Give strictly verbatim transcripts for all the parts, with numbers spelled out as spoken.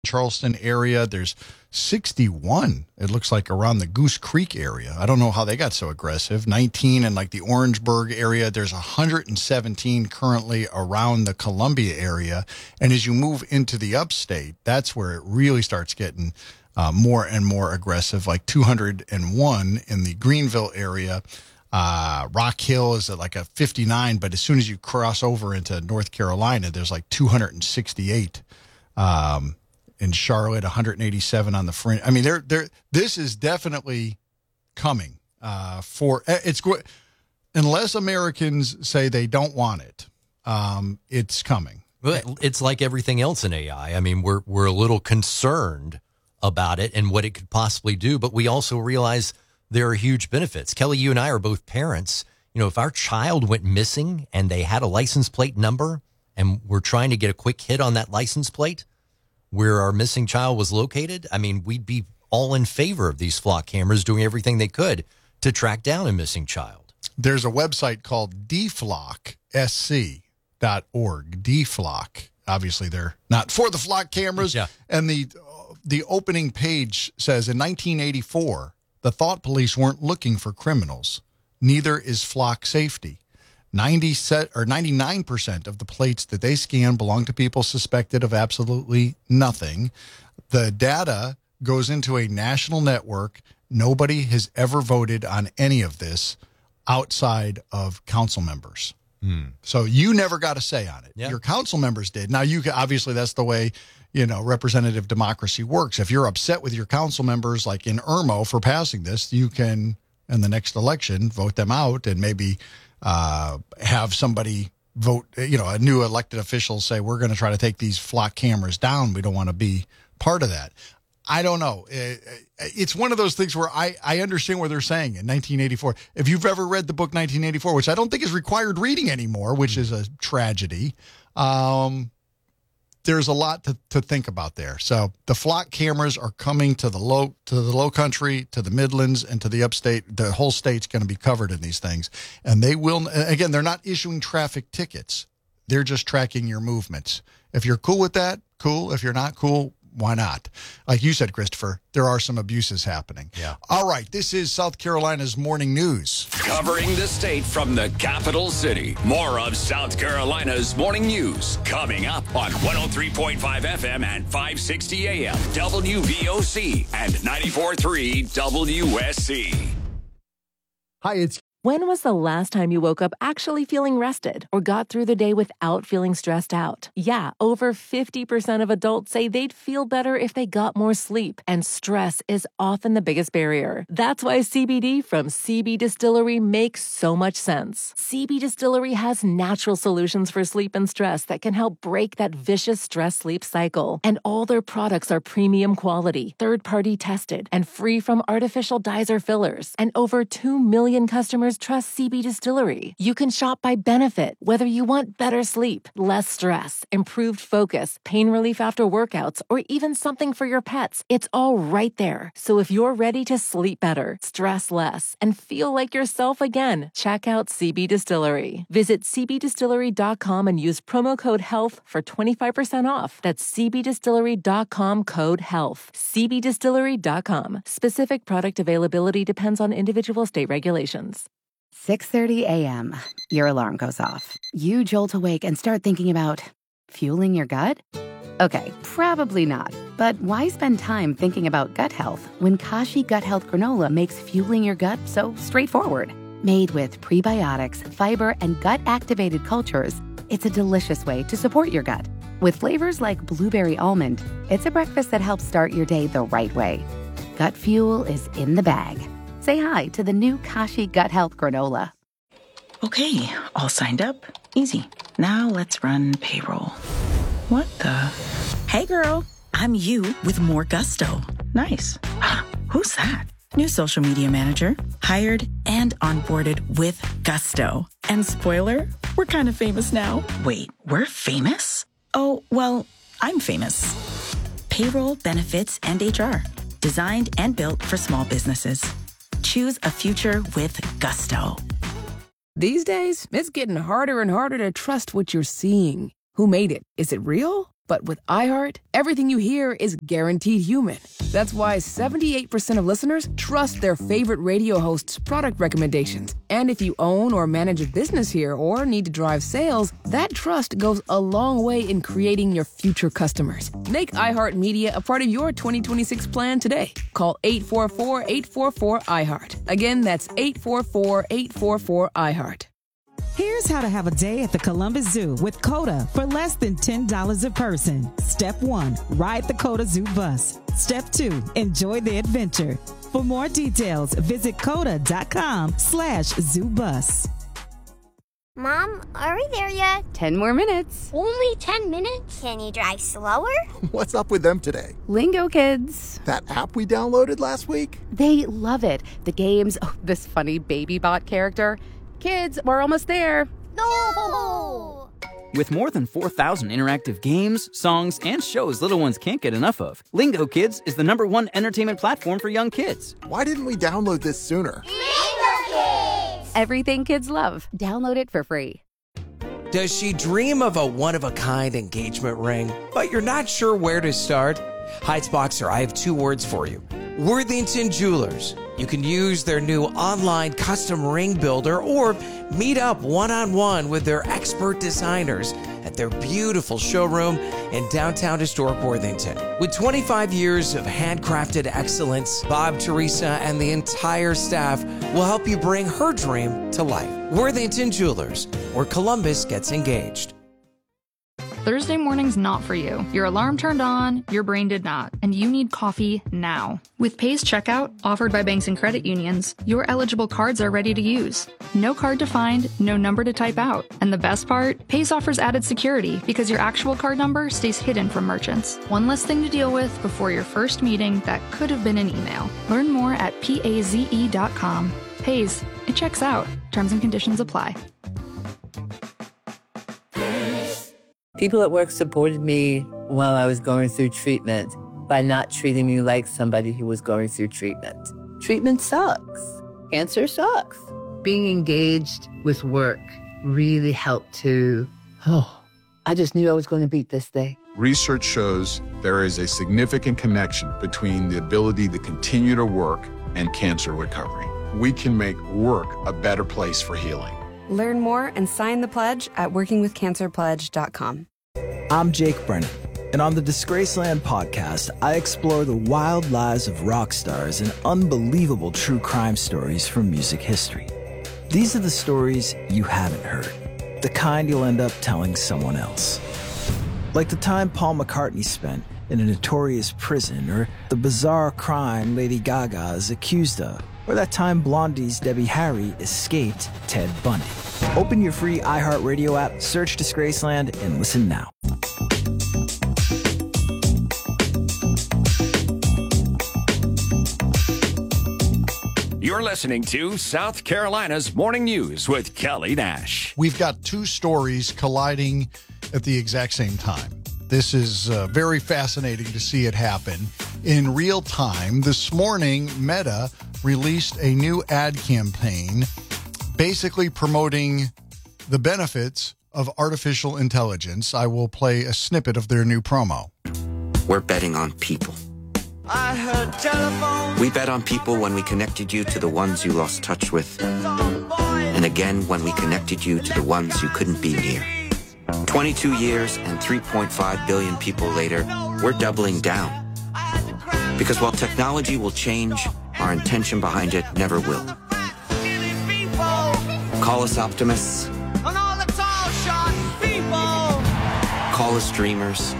Charleston area. There's sixty-one, it looks like, around the Goose Creek area. I don't know how they got so aggressive. nineteen in like the Orangeburg area. There's one hundred seventeen currently around the Columbia area. And as you move into the upstate, that's where it really starts getting uh, more and more aggressive, like two hundred one in the Greenville area. Uh, Rock Hill is at like a fifty-nine, but as soon as you cross over into North Carolina, there's like two hundred sixty-eight. Um, In Charlotte, one hundred eighty-seven on the fringe. I mean, they're, they're, this is definitely coming uh, for it's go- unless Americans say they don't want it. Um, it's coming. Well, it's like everything else in A I. I mean, we're we're a little concerned about it and what it could possibly do, but we also realize there are huge benefits. Kelly, you and I are both parents. You know, if our child went missing and they had a license plate number and we're trying to get a quick hit on that license plate where our missing child was located, I mean, we'd be all in favor of these flock cameras doing everything they could to track down a missing child. There's a website called d flock s c dot org. D Flock. Obviously, they're not for the flock cameras. Yeah. And the the opening page says, in nineteen eighty-four, the thought police weren't looking for criminals. Neither is flock safety. ninety set or ninety-nine percent of the plates that they scan belong to people suspected of absolutely nothing. The data goes into a national network. Nobody has ever voted on any of this outside of council members. Hmm. So you never got a say on it. Yeah. Your council members did. Now, you can, obviously that's the way, you know, representative democracy works. If you're upset with your council members, like in Irmo, for passing this, you can, in the next election, vote them out and maybe Uh, have somebody vote, you know, a new elected official say, we're going to try to take these flock cameras down. We don't want to be part of that. I don't know. It's one of those things where I, I understand what they're saying in nineteen eighty-four. If you've ever read the book nineteen eighty-four, which I don't think is required reading anymore, which is a tragedy, um, there's a lot to, to think about there. So the flock cameras are coming to the low to the low country, to the Midlands, and to the upstate. The whole state's going to be covered in these things. And they will, again, they're not issuing traffic tickets. They're just tracking your movements. If you're cool with that, cool. If you're not cool, why not? Like you said, Christopher, there are some abuses happening. Yeah. All right. This is South Carolina's Morning News. Covering the state from the capital city. More of South Carolina's Morning News coming up on one oh three point five F M and five sixty A M W V O C and ninety-four point three W S C. Hi, it's When was the last time you woke up actually feeling rested or got through the day without feeling stressed out? Yeah, over fifty percent of adults say they'd feel better if they got more sleep, and stress is often the biggest barrier. That's why C B D from C B Distillery makes so much sense. C B Distillery has natural solutions for sleep and stress that can help break that vicious stress-sleep cycle. And all their products are premium quality, third-party tested, and free from artificial dyes or fillers. And over two million customers trust C B Distillery. You can shop by benefit, whether you want better sleep, less stress, improved focus, pain relief after workouts, or even something for your pets. It's all right there. So if you're ready to sleep better, stress less, and feel like yourself again, check out C B Distillery. Visit c b distillery dot com and use promo code HEALTH for twenty-five percent off. That's c b distillery dot com code HEALTH. c b distillery dot com. Specific product availability depends on individual state regulations. six thirty a.m. Your alarm goes off. You jolt awake and start thinking about fueling your gut? Okay, probably not. But why spend time thinking about gut health when Kashi Gut Health Granola makes fueling your gut so straightforward? Made with prebiotics, fiber, and gut-activated cultures, it's a delicious way to support your gut. With flavors like blueberry almond, it's a breakfast that helps start your day the right way. Gut fuel is in the bag. Say hi to the new Kashi Gut Health Granola. Okay, all signed up. Easy. Now let's run payroll. What the? Hey girl, I'm you with more gusto. Nice. Who's that? New social media manager. Hired and onboarded with gusto. And spoiler, we're kind of famous now. Wait, we're famous? Oh, well, I'm famous. Payroll, benefits, and H R. Designed and built for small businesses. Choose a future with gusto. These days, it's getting harder and harder to trust what you're seeing. Who made it? Is it real? But with iHeart, everything you hear is guaranteed human. That's why seventy-eight percent of listeners trust their favorite radio host's product recommendations. And if you own or manage a business here or need to drive sales, that trust goes a long way in creating your future customers. Make iHeartMedia a part of your twenty twenty-six plan today. Call eight four four, eight four four, iHeart. Again, that's eight four four, eight four four, iHeart. Here's how to have a day at the Columbus Zoo with CODA for less than ten dollars a person. Step one, ride the CODA Zoo bus. Step two, enjoy the adventure. For more details, visit coda.com slash zoo bus. Mom, are we there yet? Ten more minutes. Only ten minutes? Can you drive slower? What's up with them today? Lingo Kids. That app we downloaded last week? They love it. The games, oh, this funny baby bot character. Kids, we're almost there. No! With more than four thousand interactive games, songs, and shows little ones can't get enough of, Lingo Kids is the number one entertainment platform for young kids. Why didn't we download this sooner? Lingo Kids! Everything kids love. Download it for free. Does she dream of a one-of-a-kind engagement ring, but you're not sure where to start? Heightsboxer, I have two words for you. Worthington Jewelers. You can use their new online custom ring builder or meet up one-on-one with their expert designers at their beautiful showroom in downtown historic Worthington. With twenty-five years of handcrafted excellence, Bob, Teresa, and the entire staff will help you bring her dream to life. Worthington Jewelers, where Columbus gets engaged. Thursday morning's not for you. Your alarm turned on, your brain did not, and you need coffee now. With Pay's checkout, offered by banks and credit unions, your eligible cards are ready to use. No card to find, no number to type out. And the best part? Pay's offers added security because your actual card number stays hidden from merchants. One less thing to deal with before your first meeting that could have been an email. Learn more at paze dot com. Pay's, it checks out. Terms and conditions apply. People at work supported me while I was going through treatment by not treating me like somebody who was going through treatment. Treatment sucks. Cancer sucks. Being engaged with work really helped to, oh, I just knew I was going to beat this thing. Research shows there is a significant connection between the ability to continue to work and cancer recovery. We can make work a better place for healing. Learn more and sign the pledge at working with cancer pledge dot com. I'm Jake Brennan, and on the Disgraceland podcast, I explore the wild lives of rock stars and unbelievable true crime stories from music history. These are the stories you haven't heard, the kind you'll end up telling someone else. Like the time Paul McCartney spent in a notorious prison, or the bizarre crime Lady Gaga is accused of, or that time Blondie's Debbie Harry escaped Ted Bundy. Open your free iHeartRadio app, search Disgraceland, and listen now. You're listening to South Carolina's Morning News with Kelly Nash. We've got two stories colliding at the exact same time. This is uh, very fascinating to see it happen in real time. This morning, Meta released a new ad campaign basically promoting the benefits of artificial intelligence. I will play a snippet of their new promo. We're betting on people. I heard telephone. We bet on people when we connected you to the ones you lost touch with. And again when we connected you to the ones you couldn't be near. twenty-two years and three point five billion people later, we're doubling down. Because while technology will change, our intention behind it never will. Call us optimists. Call us dreamers.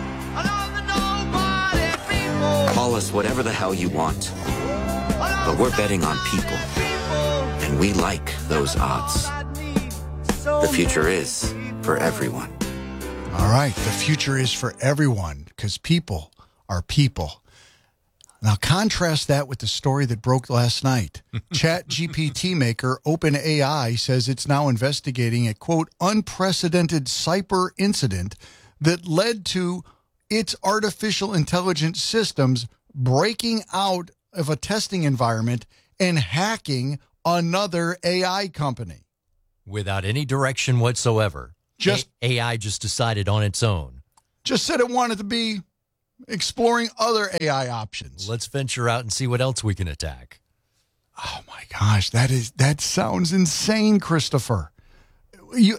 Call us whatever the hell you want. But we're betting on people. And we like those odds. The future is for everyone. All right. The future is for everyone because people are people. Now, contrast that with the story that broke last night. Chat G P T maker OpenAI says it's now investigating a, quote, unprecedented cyber incident that led to its artificial intelligence systems breaking out of a testing environment and hacking another A I company. Without any direction whatsoever. Just A I just decided on its own just said it wanted to be exploring other A I options. Let's venture out and see what else we can attack. Oh my gosh, that is that sounds insane, Christopher. You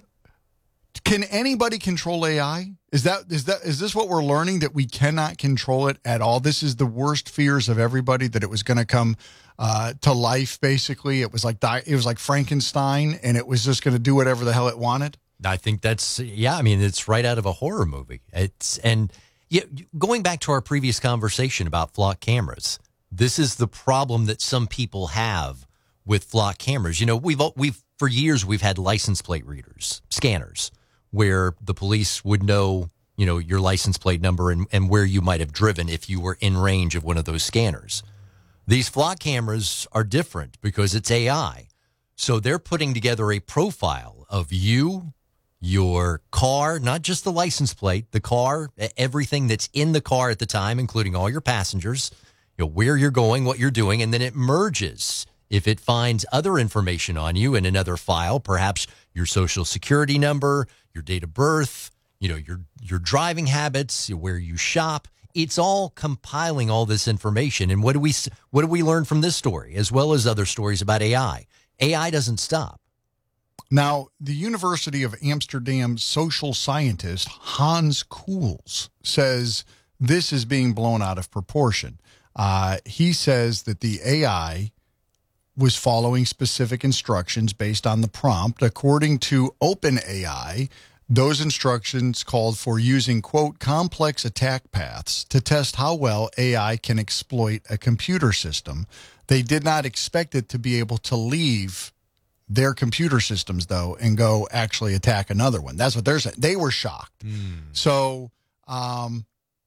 can anybody control A I? Is that is that is this what we're learning, that we cannot control it at all? This is the worst fears of everybody, that it was going to come uh, to life. Basically, it was like it was like Frankenstein, and it was just going to do whatever the hell it wanted. I think that's yeah. I mean, it's right out of a horror movie. It's and yeah, going back to our previous conversation about flock cameras. This is the problem that some people have with flock cameras. You know, we've we've for years we've had license plate readers, scanners, where the police would know, you know, your license plate number and, and where you might have driven if you were in range of one of those scanners. These flock cameras are different because it's A I. So they're putting together a profile of you, your car, not just the license plate, the car, everything that's in the car at the time, including all your passengers, you know, where you're going, what you're doing, and then it merges. If it finds other information on you in another file, perhaps your social security number, your date of birth, you know, your your driving habits, where you shop, it's all compiling all this information. And what do we what do we learn from this story, as well as other stories about A I? A I doesn't stop. Now, the University of Amsterdam social scientist Hans Koels says this is being blown out of proportion. Uh, he says that the A I was following specific instructions based on the prompt. According to OpenAI, those instructions called for using, quote, complex attack paths to test how well A I can exploit a computer system. They did not expect it to be able to leave their computer systems, though, and go actually attack another one. That's what they're saying. They were shocked. Mm. So, um,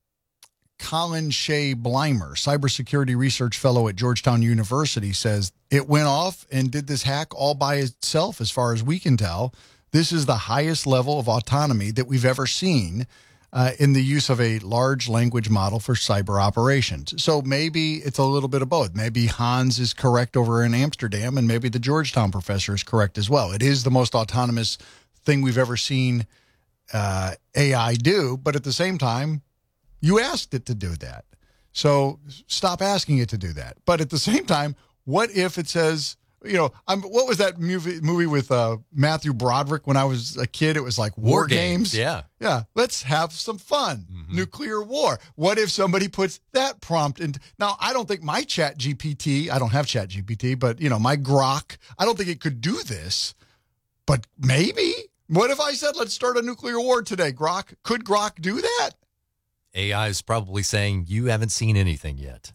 Colin Shea Blymer, cybersecurity research fellow at Georgetown University, says it went off and did this hack all by itself, as far as we can tell. This is the highest level of autonomy that we've ever seen uh, in the use of a large language model for cyber operations. So maybe it's a little bit of both. Maybe Hans is correct over in Amsterdam, and maybe the Georgetown professor is correct as well. It is the most autonomous thing we've ever seen uh, A I do, but at the same time, you asked it to do that. So stop asking it to do that. But at the same time, what if it says, you know, I'm, what was that movie movie with uh, Matthew Broderick when I was a kid? It was like War, war games. games. Yeah. Yeah. Let's have some fun. Mm-hmm. Nuclear war. What if somebody puts that prompt in? Now, I don't think my Chat G P T, I don't have Chat G P T, but, you know, my Grok, I don't think it could do this. But maybe. What if I said, let's start a nuclear war today, Grok? Could Grok do that? A I is probably saying, you haven't seen anything yet.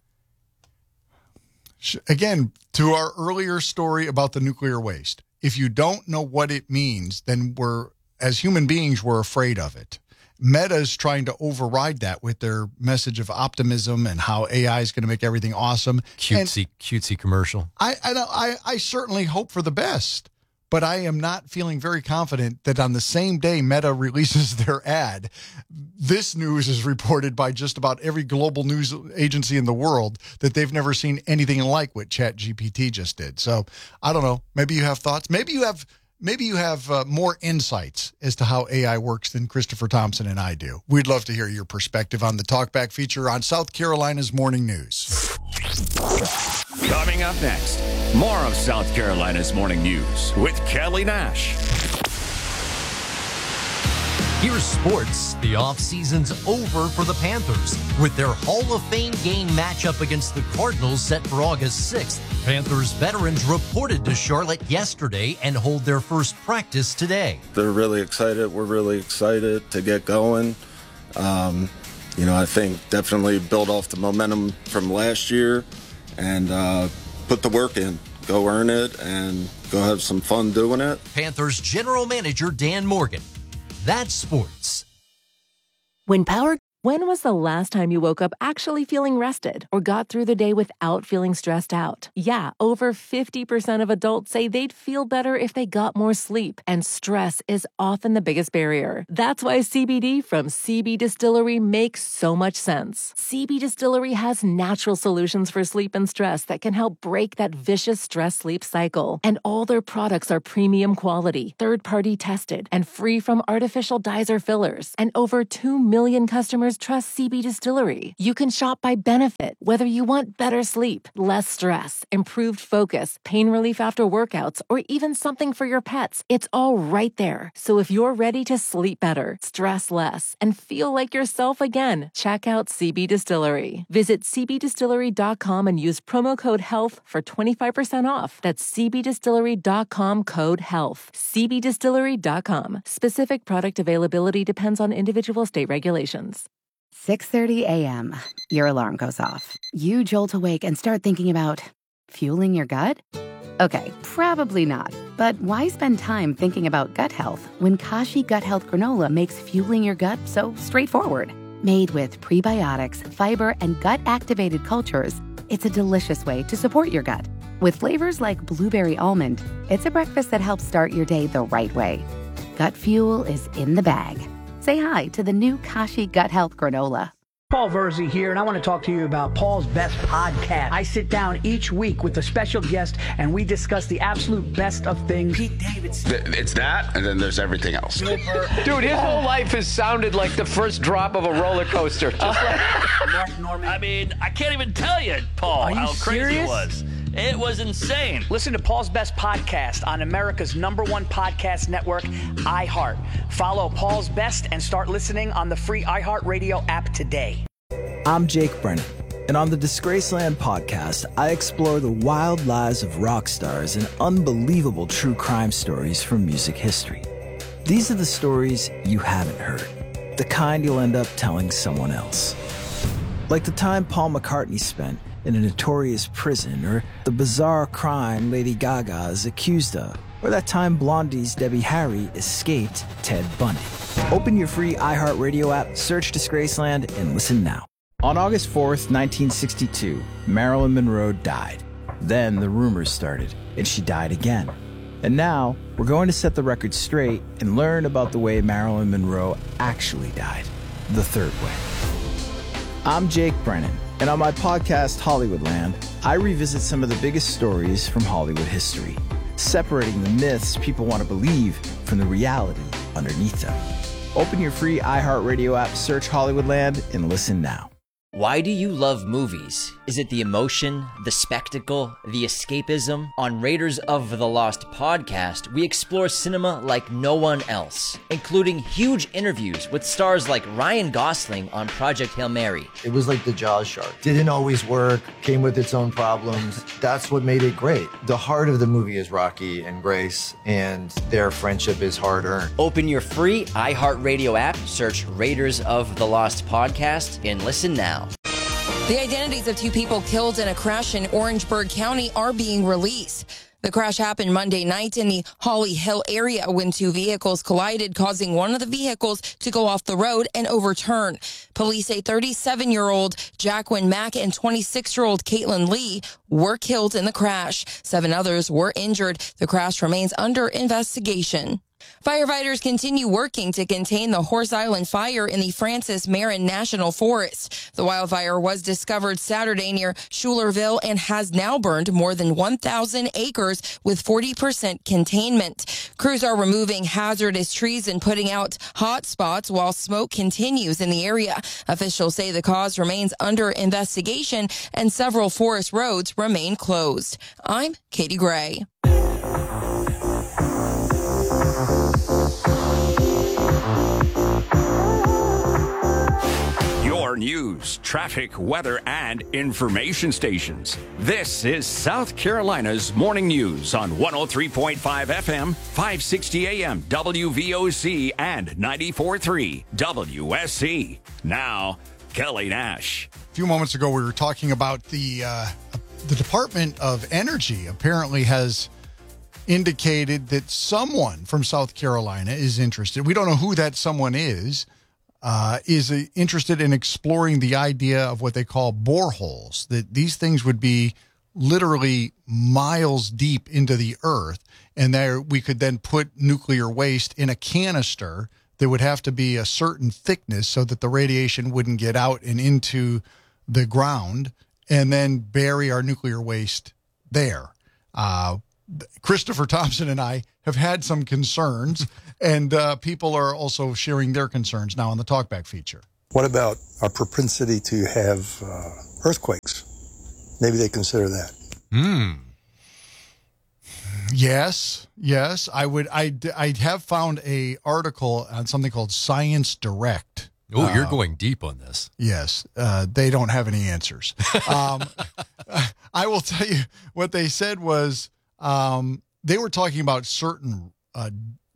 Again, to our earlier story about the nuclear waste, if you don't know what it means, then we're, as human beings, we're afraid of it. Meta is trying to override that with their message of optimism and how A I is going to make everything awesome. Cutesy, and cutesy commercial. I, I, I, I certainly hope for the best. But I am not feeling very confident that on the same day Meta releases their ad, this news is reported by just about every global news agency in the world that they've never seen anything like what Chat G P T just did. So I don't know. Maybe you have thoughts. Maybe you have maybe you have uh, more insights as to how A I works than Christopher Thompson and I do. We'd love to hear your perspective on the Talkback feature on South Carolina's Morning News. Coming up next, more of South Carolina's Morning News with Kelly Nash. Here's sports. The offseason's over for the Panthers with their Hall of Fame game matchup against the Cardinals set for August sixth. Panthers veterans reported to Charlotte yesterday and hold their first practice today. They're really excited. We're really excited to get going. Um, you know, I think definitely build off the momentum from last year and uh, put the work in. Go earn it and go have some fun doing it. Panthers general manager Dan Morgan. That's sports. When power When was the last time you woke up actually feeling rested or got through the day without feeling stressed out? Yeah, over fifty percent of adults say they'd feel better if they got more sleep, and stress is often the biggest barrier. That's why C B D from C B Distillery makes so much sense. C B Distillery has natural solutions for sleep and stress that can help break that vicious stress-sleep cycle. And all their products are premium quality, third-party tested, and free from artificial dyes or fillers. And over two million customers trust C B Distillery. You can shop by benefit, whether you want better sleep, less stress, improved focus, pain relief after workouts, or even something for your pets. It's all right there. So if you're ready to sleep better, stress less, and feel like yourself again, check out C B Distillery. Visit c b distillery dot com and use promo code HEALTH for twenty-five percent off. That's c b distillery dot com code HEALTH. c b distillery dot com. Specific product availability depends on individual state regulations. six thirty a.m. Your alarm goes off. You jolt awake and start thinking about fueling your gut? Okay, probably not. But why spend time thinking about gut health when Kashi Gut Health Granola makes fueling your gut so straightforward? Made with prebiotics, fiber, and gut-activated cultures, it's a delicious way to support your gut. With flavors like blueberry almond, it's a breakfast that helps start your day the right way. Gut fuel is in the bag. Say hi to the new Kashi Gut Health Granola. Paul Verzi here, and I want to talk to you about Paul's Best Podcast. I sit down each week with a special guest, and we discuss the absolute best of things. Pete Davidson. It's that, and then there's everything else. Dude, his whole life has sounded like the first drop of a roller coaster. Just like Mark Norman. I mean, I can't even tell you, Paul, Are you how crazy serious? it was. It was insane. Listen to Paul's Best Podcast on America's number one podcast network, iHeart. Follow Paul's Best and start listening on the free iHeartRadio app today. I'm Jake Brennan, and on the Disgraceland podcast, I explore the wild lives of rock stars and unbelievable true crime stories from music history. These are the stories you haven't heard, the kind you'll end up telling someone else. Like the time Paul McCartney spent in a notorious prison, or the bizarre crime Lady Gaga is accused of, or that time Blondie's Debbie Harry escaped Ted Bundy. Open your free iHeartRadio app, search Disgraceland, and listen now. On August fourth, nineteen sixty-two, Marilyn Monroe died. Then the rumors started, and she died again. And now, we're going to set the record straight and learn about the way Marilyn Monroe actually died, the third way. I'm Jake Brennan, and on my podcast, Hollywoodland, I revisit some of the biggest stories from Hollywood history, separating the myths people want to believe from the reality underneath them. Open your free iHeartRadio app, search Hollywoodland, and listen now. Why do you love movies? Is it the emotion, the spectacle, the escapism? On Raiders of the Lost podcast, we explore cinema like no one else, including huge interviews with stars like Ryan Gosling on Project Hail Mary. It was like the Jaws shark. Didn't always work, came with its own problems. That's what made it great. The heart of the movie is Rocky and Grace, and their friendship is hard-earned. Open your free iHeartRadio app, search Raiders of the Lost podcast, and listen now. The identities of two people killed in a crash in Orangeburg County are being released. The crash happened Monday night in the Holly Hill area when two vehicles collided, causing one of the vehicles to go off the road and overturn. Police say thirty-seven-year-old Jacqueline Mack and twenty-six-year-old Caitlin Lee were killed in the crash. Seven others were injured. The crash remains under investigation. Firefighters continue working to contain the Horse Island fire in the Francis Marion National Forest. The wildfire was discovered Saturday near Schuylerville and has now burned more than one thousand acres with forty percent containment. Crews are removing hazardous trees and putting out hot spots while smoke continues in the area. Officials say the cause remains under investigation and several forest roads remain closed. I'm Katie Gray. Your news, traffic, weather, and information stations. This is South Carolina's Morning News on one oh three point five F M, five sixty A M, W V O C, and ninety-four point three W S C. Now, Kelly Nash. A few moments ago, we were talking about the uh, the Department of Energy apparently has indicated that someone from South Carolina is interested. We don't know who that someone is. uh, is uh, interested in exploring the idea of what they call boreholes, that these things would be literally miles deep into the earth, and there we could then put nuclear waste in a canister that would have to be a certain thickness so that the radiation wouldn't get out and into the ground, and then bury our nuclear waste there. Uh, Christopher Thompson and I have had some concerns, and uh, people are also sharing their concerns now on the Talkback feature. What about our propensity to have uh, earthquakes? Maybe they consider that. Hmm. Yes, yes. I would. I I have found a article on something called Science Direct. Oh, you're uh, going deep on this. Yes, uh, they don't have any answers. Um, I will tell you what they said was um, they were talking about certain uh,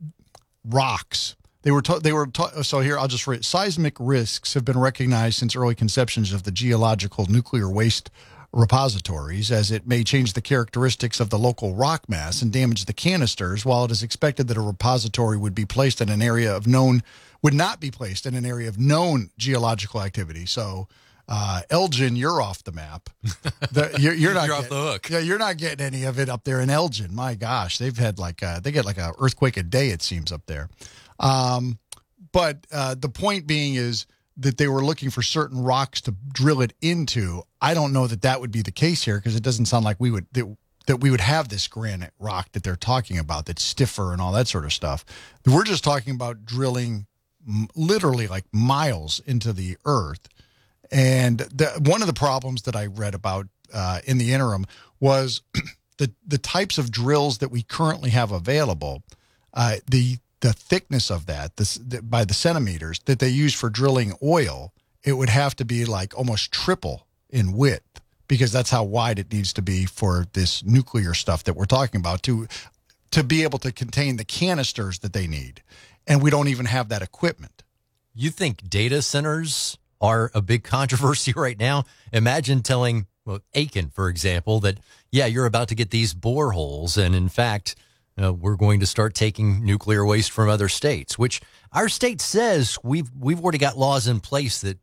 rocks. They were ta- they were ta- so here I'll just read. Seismic risks have been recognized since early conceptions of the geological nuclear waste repositories, as it may change the characteristics of the local rock mass and damage the canisters. While it is expected that a repository would be placed in an area of known would not be placed in an area of known geological activity. So, uh, Elgin, you're off the map. The, you're, you're not you're getting, off the hook. Yeah, you're not getting any of it up there in Elgin. My gosh, they've had like a, they get like a earthquake a day, it seems, up there. Um, but uh, the point being is that they were looking for certain rocks to drill it into. I don't know that that would be the case here, because it doesn't sound like we would that, that we would have this granite rock that they're talking about that's stiffer and all that sort of stuff. We're just talking about drilling m- literally like miles into the earth. And the, one of the problems that I read about uh, in the interim was the the types of drills that we currently have available. Uh, the the thickness of that, this, the, by the centimeters that they use for drilling oil, it would have to be like almost triple in width, because that's how wide it needs to be for this nuclear stuff that we're talking about to to be able to contain the canisters that they need. And we don't even have that equipment. You think data centers are a big controversy right now? Imagine telling, well, Aiken, for example, that, yeah, you're about to get these boreholes, and in fact, Uh, we're going to start taking nuclear waste from other states, which our state says we've we've already got laws in place that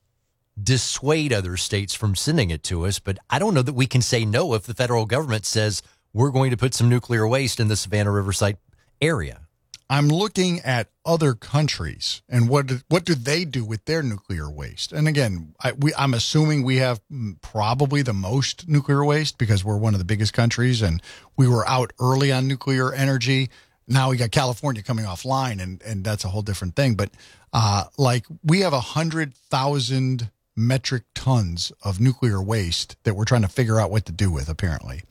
dissuade other states from sending it to us. But I don't know that we can say no if the federal government says we're going to put some nuclear waste in the Savannah Riverside area. I'm looking at other countries and what do, what do they do with their nuclear waste? And again, I, we, I'm assuming we have probably the most nuclear waste because we're one of the biggest countries, and we were out early on nuclear energy. Now we got California coming offline, and, and that's a whole different thing. But uh, like we have one hundred thousand metric tons of nuclear waste that we're trying to figure out what to do with, apparently.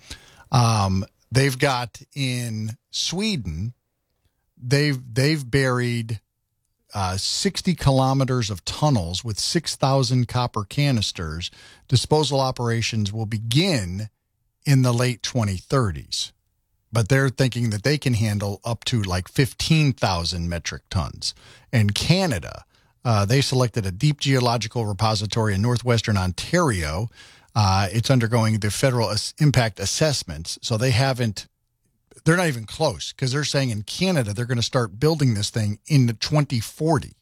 Um, they've got in Sweden, They've they've buried uh, sixty kilometers of tunnels with six thousand copper canisters. Disposal operations will begin in the late twenty thirties, but they're thinking that they can handle up to like fifteen thousand metric tons. And Canada, uh, they selected a deep geological repository in northwestern Ontario. Uh, it's undergoing the federal as- impact assessments, so they haven't. They're not even close, because they're saying in Canada they're going to start building this thing in the twenty forty.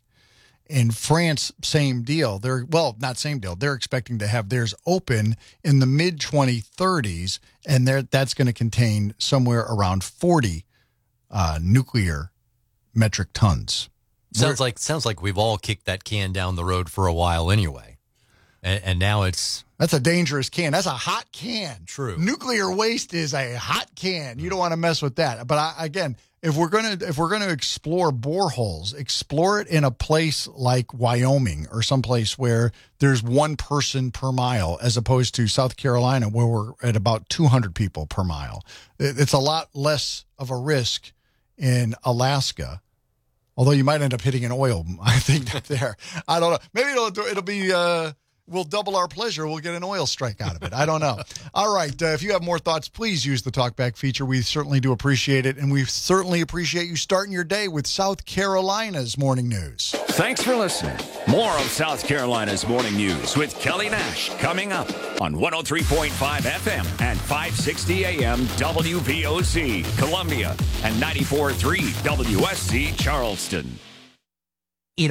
In France, same deal. They're well, not same deal. They're expecting to have theirs open in the mid twenty thirties, and that's going to contain somewhere around forty uh, nuclear metric tons. Sounds We're, like sounds like we've all kicked that can down the road for a while anyway, and, and now it's. That's a dangerous can. That's a hot can. True. Nuclear waste is a hot can. You don't want to mess with that. But I, again, if we're gonna if we're gonna explore boreholes, explore it in a place like Wyoming or someplace where there's one person per mile, as opposed to South Carolina, where we're at about two hundred people per mile. It's a lot less of a risk in Alaska. Although you might end up hitting an oil, I think, up there. I don't know. Maybe it'll it'll be. Uh, We'll double our pleasure. We'll get an oil strike out of it. I don't know. All right. Uh, if you have more thoughts, please use the Talkback feature. We certainly do appreciate it. And we certainly appreciate you starting your day with South Carolina's morning news. Thanks for listening. More of South Carolina's morning news with Kelly Nash coming up on one oh three point five F M and five sixty A M W V O C Columbia and ninety-four point three W S C Charleston. It all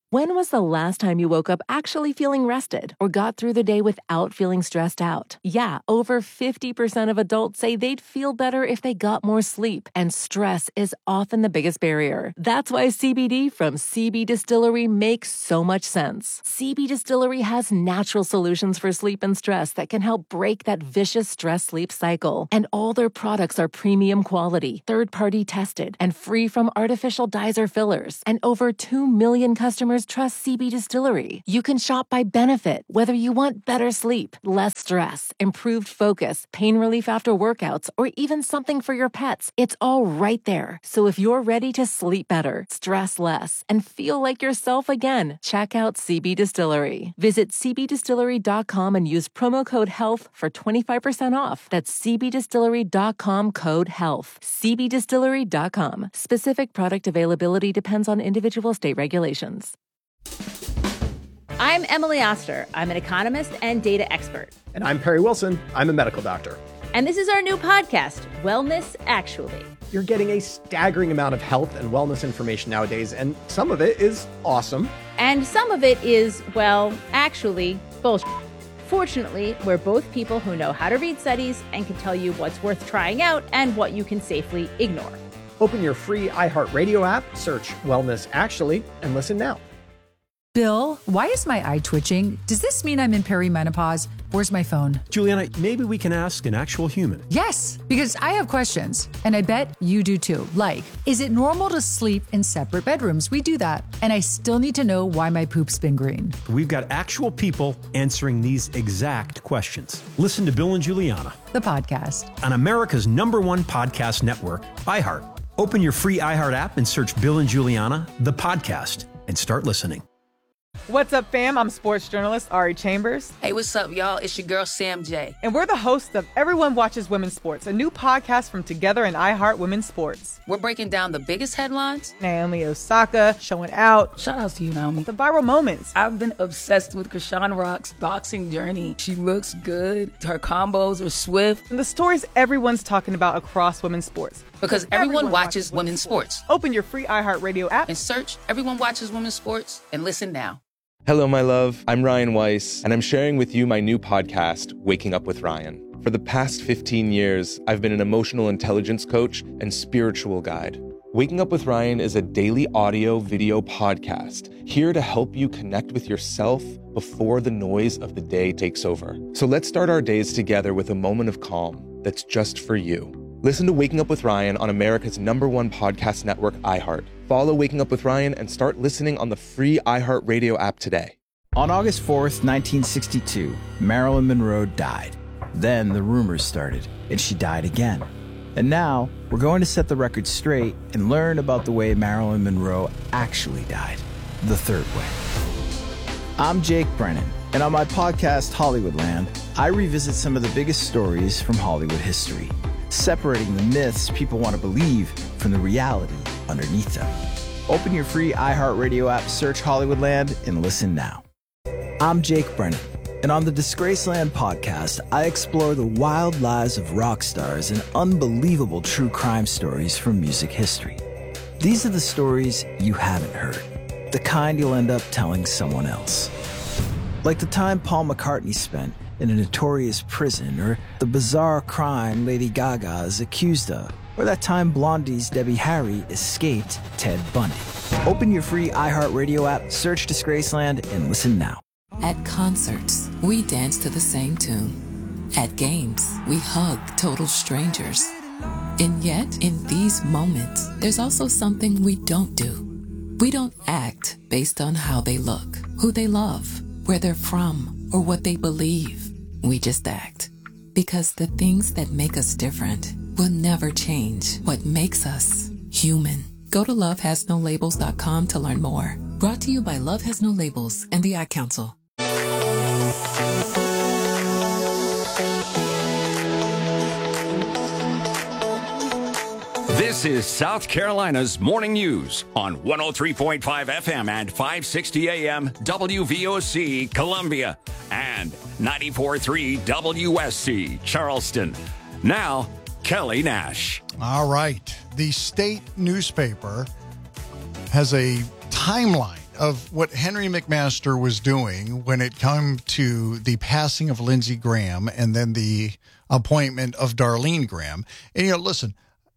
When was the last time you woke up actually feeling rested or got through the day without feeling stressed out? Yeah, over fifty percent of adults say they'd feel better if they got more sleep, and stress is often the biggest barrier. That's why C B D from C B Distillery makes so much sense. C B Distillery has natural solutions for sleep and stress that can help break that vicious stress-sleep cycle. And all their products are premium quality, third-party tested, and free from artificial dyes or fillers. And over two million customers trust C B Distillery. You can shop by benefit, whether you want better sleep, less stress, improved focus, pain relief after workouts, or even something for your pets. It's all right there. So if you're ready to sleep better, stress less, and feel like yourself again, check out C B Distillery. Visit c b distillery dot com and use promo code HEALTH for twenty-five percent off. That's c b distillery dot com code HEALTH. c b distillery dot com. Specific product availability depends on individual state regulations. I'm Emily Oster. I'm an economist and data expert. And I'm Perry Wilson. I'm a medical doctor. And this is our new podcast, Wellness Actually. You're getting a staggering amount of health and wellness information nowadays, and some of it is awesome. And some of it is, well, actually, bullshit. Fortunately, we're both people who know how to read studies and can tell you what's worth trying out and what you can safely ignore. Open your free iHeartRadio app, search Wellness Actually, and listen now. Bill, why is my eye twitching? Does this mean I'm in perimenopause? Where's my phone? Juliana, maybe we can ask an actual human. Yes, because I have questions, and I bet you do too. Like, is it normal to sleep in separate bedrooms? We do that. And I still need to know why my poop's been green. We've got actual people answering these exact questions. Listen to Bill and Juliana, the podcast, on America's number one podcast network, iHeart. Open your free iHeart app and search Bill and Juliana, the podcast, and start listening. What's up, fam? I'm sports journalist Ari Chambers. Hey, what's up, y'all? It's your girl, Sam J. And we're the hosts of Everyone Watches Women's Sports, a new podcast from Together and iHeart Women's Sports. We're breaking down the biggest headlines. Naomi Osaka showing out. Shout out to you, Naomi. The viral moments. I've been obsessed with Krishan Rock's boxing journey. She looks good. Her combos are swift. And the stories everyone's talking about across women's sports. Because everyone, everyone watches, watches women's sports. sports. Open your free iHeartRadio app and search Everyone Watches Women's Sports and listen now. Hello, my love. I'm Ryan Weiss, and I'm sharing with you my new podcast, Waking Up with Ryan. For the past fifteen years, I've been an emotional intelligence coach and spiritual guide. Waking Up with Ryan is a daily audio video podcast here to help you connect with yourself before the noise of the day takes over. So let's start our days together with a moment of calm that's just for you. Listen to Waking Up with Ryan on America's number one podcast network, iHeart. Follow Waking Up with Ryan and start listening on the free iHeartRadio app today. On August fourth, nineteen sixty-two, Marilyn Monroe died. Then the rumors started, and she died again. And now, we're going to set the record straight and learn about the way Marilyn Monroe actually died, the third way. I'm Jake Brennan, and on my podcast, Hollywoodland, I revisit some of the biggest stories from Hollywood history, separating the myths people want to believe from the reality underneath them. Open your free iHeartRadio app, search Hollywoodland, and listen now. I'm Jake Brennan, and on the Disgraceland podcast, I explore the wild lives of rock stars and unbelievable true crime stories from music history. These are the stories you haven't heard, the kind you'll end up telling someone else. Like the time Paul McCartney spent in a notorious prison, or the bizarre crime Lady Gaga is accused of, or that time Blondie's Debbie Harry escaped Ted Bundy. Open your free iHeartRadio app, search Disgraceland, and listen now. At concerts, we dance to the same tune. At games, we hug total strangers. And yet, in these moments, there's also something we don't do. We don't act based on how they look, who they love, where they're from, or what they believe. We just act. Because the things that make us different will never change what makes us human. Go to love has no labels dot com to learn more. Brought to you by Love Has No Labels and the Ad Council. This is South Carolina's Morning News on one oh three point five F M and five sixty A M W V O C Columbia and ninety-four point three W S C Charleston. Now, Kelly Nash. All right. The state newspaper has a timeline of what Henry McMaster was doing when it came to the passing of Lindsey Graham and then the appointment of Darlene Graham. And, you know, listen,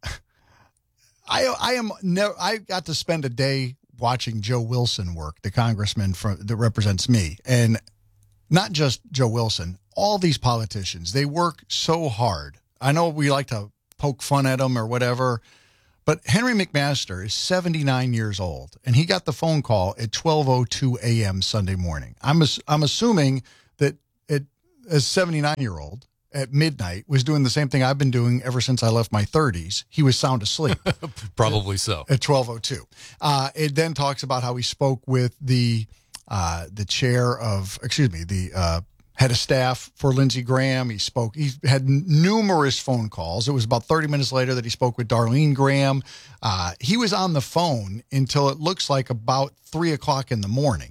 I I am never, I got to spend a day watching Joe Wilson work, the congressman from, that represents me. And not just Joe Wilson, all these politicians, they work so hard. I know we like to poke fun at them or whatever, but Henry McMaster is seventy-nine years old, and he got the phone call at twelve oh two a.m. Sunday morning. I'm I'm assuming that it, as a seventy-nine-year-old at midnight was doing the same thing I've been doing ever since I left my thirties. He was sound asleep. Probably so. At twelve oh two. Uh, it then talks about how he spoke with the uh, the chair of, excuse me, the uh, head of staff for Lindsey Graham. He spoke, he had numerous phone calls. It was about thirty minutes later that he spoke with Darlene Graham. Uh, he was on the phone until it looks like about three o'clock in the morning.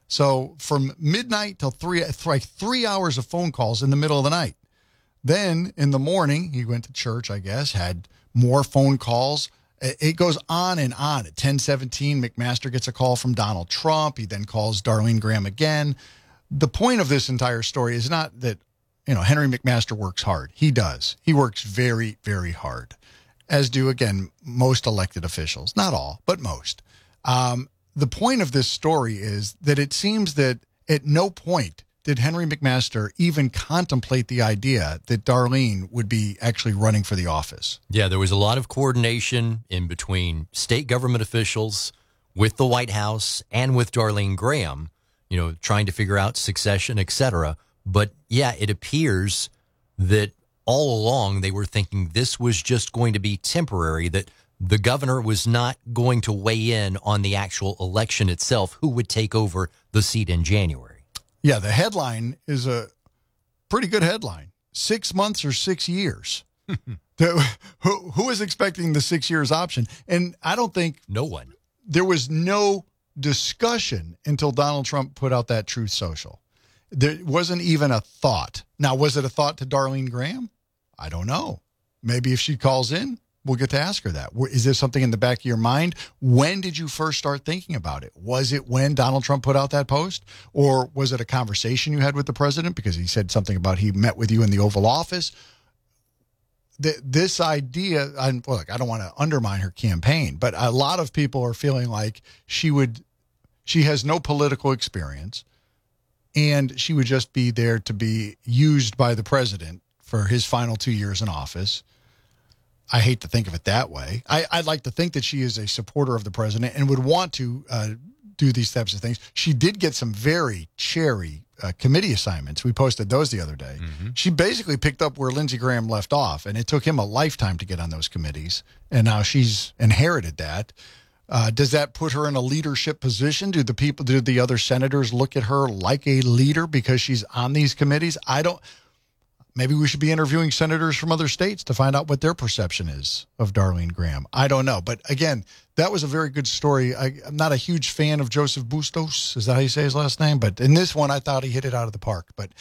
So from midnight till three, like three hours of phone calls in the middle of the night. Then in the morning, he went to church, I guess, had more phone calls. It goes on and on. At ten seventeen, McMaster gets a call from Donald Trump. He then calls Darlene Graham again. The point of this entire story is not that, you know, Henry McMaster works hard. He does. He works very, very hard, as do, again, most elected officials. Not all, but most. Um, the point of this story is that it seems that at no point did Henry McMaster even contemplate the idea that Darlene would be actually running for the office. Yeah, there was a lot of coordination in between state government officials, with the White House, and with Darlene Graham, you know, trying to figure out succession, et cetera. But yeah, it appears that all along they were thinking this was just going to be temporary, that the governor was not going to weigh in on the actual election itself, who would take over the seat in January. Yeah, the headline is a pretty good headline. Six months or six years. the, who, who is expecting the six years option? And I don't think... No one. There was no discussion until Donald Trump put out that Truth Social. There wasn't even a thought. Now, was it a thought to Darlene Graham? I don't know. Maybe if she calls in, we'll get to ask her that. Is there something in the back of your mind? When did you first start thinking about it? Was it when Donald Trump put out that post? Or was it a conversation you had with the president because he said something about he met with you in the Oval Office? The, this idea, I, well, look, I don't want to undermine her campaign, but a lot of people are feeling like she would, she has no political experience and she would just be there to be used by the president for his final two years in office. I hate to think of it that way. I, I'd like to think that she is a supporter of the president and would want to uh, do these types of things. She did get some very cherry uh, committee assignments. We posted those the other day. Mm-hmm. She basically picked up where Lindsey Graham left off, and it took him a lifetime to get on those committees. And now she's inherited that. Uh, does that put her in a leadership position? Do the people, do the other senators look at her like a leader because she's on these committees? I don't. Maybe we should be interviewing senators from other states to find out what their perception is of Darlene Graham. I don't know. But again, that was a very good story. I, I'm not a huge fan of Joseph Bustos. Is that how you say his last name? But in this one, I thought he hit it out of the park. But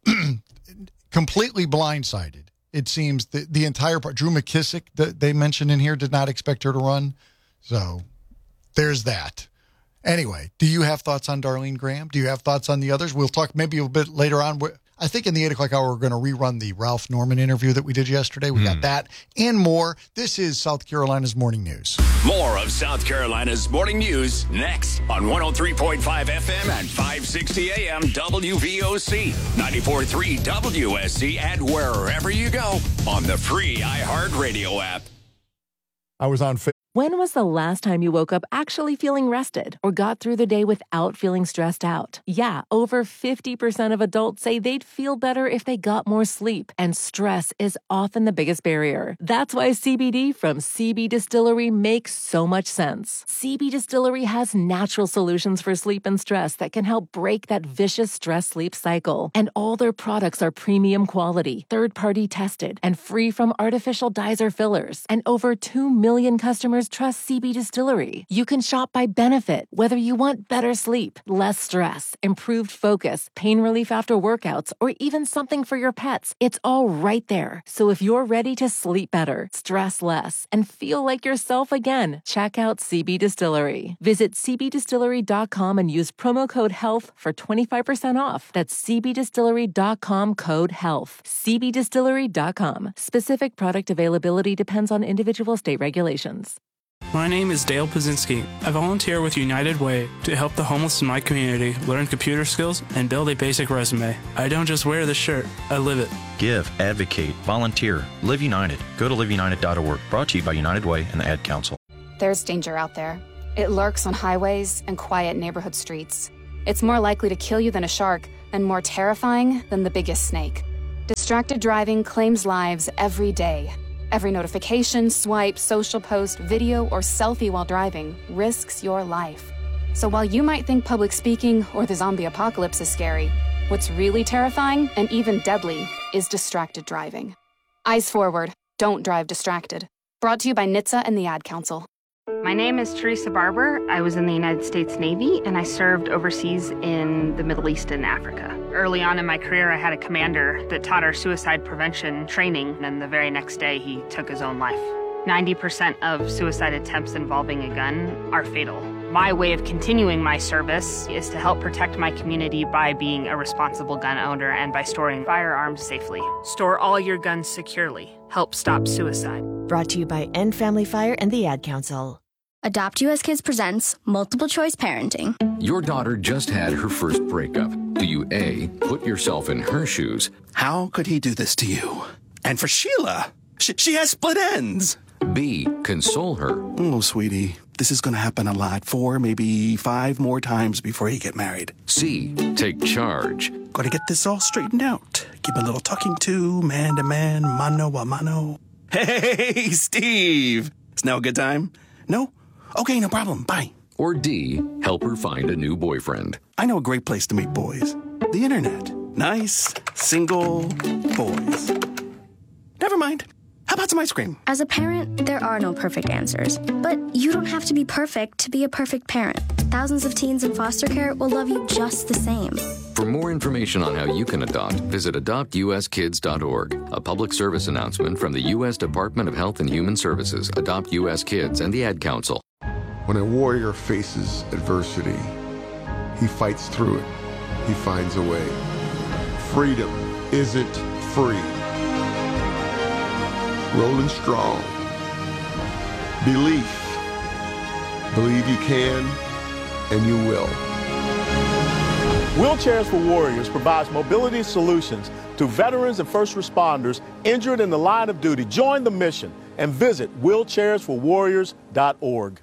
completely blindsided, it seems. The, the entire part, Drew McKissick, that they mentioned in here, did not expect her to run. So there's that. Anyway, do you have thoughts on Darlene Graham? Do you have thoughts on the others? We'll talk maybe a bit later on. I think in the eight o'clock hour, we're going to rerun the Ralph Norman interview that we did yesterday. We mm. got that and more. This is South Carolina's Morning News. More of South Carolina's Morning News next on one oh three point five F M and five sixty A M W V O C, ninety-four point three W S C, and wherever you go on the free iHeartRadio app. I was on Facebook. When was the last time you woke up actually feeling rested or got through the day without feeling stressed out? Yeah, over fifty percent of adults say they'd feel better if they got more sleep, and stress is often the biggest barrier. That's why C B D from C B Distillery makes so much sense. C B Distillery has natural solutions for sleep and stress that can help break that vicious stress-sleep cycle. And all their products are premium quality, third-party tested, and free from artificial dyes or fillers. And over two million customers customers trust C B Distillery. You can shop by benefit, whether you want better sleep, less stress, improved focus, pain relief after workouts, or even something for your pets. It's all right there. So if you're ready to sleep better, stress less, and feel like yourself again, check out C B Distillery. Visit c b distillery dot com and use promo code HEALTH for twenty-five percent off. That's c b distillery dot com code HEALTH. c b distillery dot com. Specific product availability depends on individual state regulations. My name is Dale Pazinski. I volunteer with United Way to help the homeless in my community learn computer skills and build a basic resume. I don't just wear the shirt, I live it. Give, advocate, volunteer, Live United. Go to live united dot org. Brought to you by United Way and the Ad Council. There's danger out there. It lurks on highways and quiet neighborhood streets. It's more likely to kill you than a shark, and more terrifying than the biggest snake. Distracted driving claims lives every day. Every notification, swipe, social post, video, or selfie while driving risks your life. So while you might think public speaking or the zombie apocalypse is scary, what's really terrifying and even deadly is distracted driving. Eyes forward. Don't drive distracted. Brought to you by N H T S A and the Ad Council. My name is Teresa Barber. I was in the United States Navy, and I served overseas in the Middle East and Africa. Early on in my career, I had a commander that taught our suicide prevention training, and the very next day, he took his own life. ninety percent of suicide attempts involving a gun are fatal. My way of continuing my service is to help protect my community by being a responsible gun owner and by storing firearms safely. Store all your guns securely. Help stop suicide. Brought to you by End Family Fire and the Ad Council. Adopt U S Kids presents Multiple Choice Parenting. Your daughter just had her first breakup. Do you A, put yourself in her shoes? How could he do this to you? And for Sheila, she, she has split ends. B, console her. Oh, sweetie, this is going to happen a lot. Four, maybe five more times before you get married. C, take charge. Got to get this all straightened out. Give a little talking to, man to man, mano a mano. Hey, Steve. It's now a good time? No? Okay, no problem. Bye. Or D, help her find a new boyfriend. I know a great place to meet boys. The internet. Nice, single boys. Never mind. How about some ice cream? As a parent, there are no perfect answers. But you don't have to be perfect to be a perfect parent. Thousands of teens in foster care will love you just the same. For more information on how you can adopt, visit adopt u s kids dot org. A public service announcement from the U S Department of Health and Human Services, Adopt U S Kids, and the Ad Council. When a warrior faces adversity, he fights through it. He finds a way. Freedom isn't free. Rolling strong. Belief. Believe you can, and you will. Wheelchairs for Warriors provides mobility solutions to veterans and first responders injured in the line of duty. Join the mission and visit wheelchairs for warriors dot org.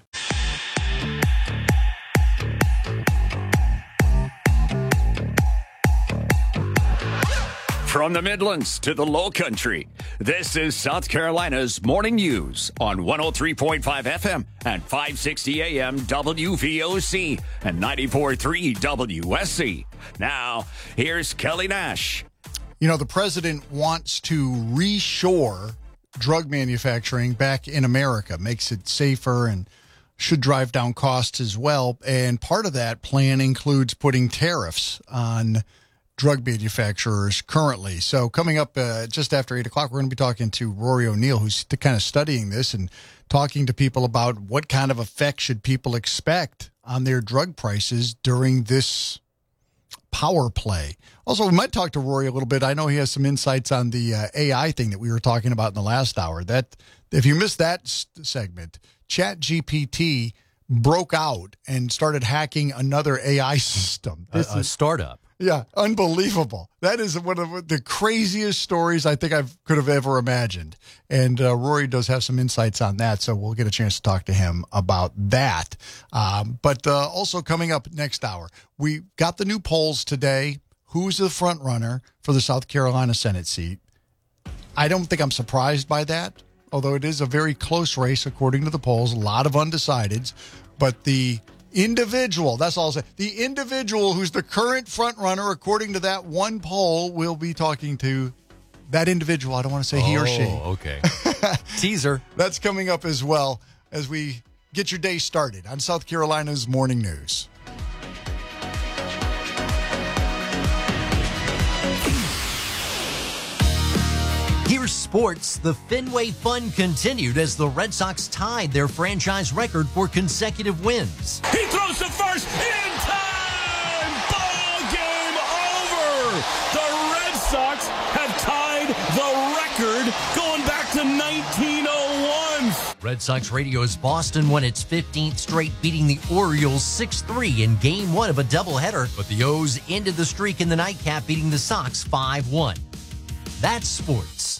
From the Midlands to the Low Country, this is South Carolina's Morning News on one oh three point five F M and five sixty A M W V O C and ninety-four point three W S C. Now, here's Kelly Nash. You know, the president wants to reshore drug manufacturing back in America, makes it safer and should drive down costs as well. And part of that plan includes putting tariffs on drug manufacturers currently. So coming up uh, just after eight o'clock, we're going to be talking to Rory O'Neill, who's kind of studying this and talking to people about what kind of effect should people expect on their drug prices during this power play. Also, we might talk to Rory a little bit. I know he has some insights on the uh, A I thing that we were talking about in the last hour. That if you missed that s- segment, ChatGPT broke out and started hacking another A I system. A, a startup. Yeah, unbelievable. That is one of the craziest stories I think I could have ever imagined. And uh, Rory does have some insights on that, so we'll get a chance to talk to him about that. Um, but uh, also coming up next hour, we got the new polls today. Who's the front runner for the South Carolina Senate seat? I don't think I'm surprised by that, although it is a very close race according to the polls, a lot of undecideds. But the individual, that's all I'll say. The individual who's the current front runner, according to that one poll, we'll be talking to that individual. I don't want to say he or she. Oh, okay. Teaser. That's coming up as well. as we get your day started on South Carolina's Morning News. Here's sports. The Fenway Fun continued as the Red Sox tied their franchise record for consecutive wins. He throws to first in time! Ball game over! The Red Sox have tied the record going back to nineteen oh one. Red Sox Radio's Boston won its fifteenth straight, beating the Orioles six three in game one of a doubleheader, but the O's ended the streak in the nightcap, beating the Sox five one. That's sports.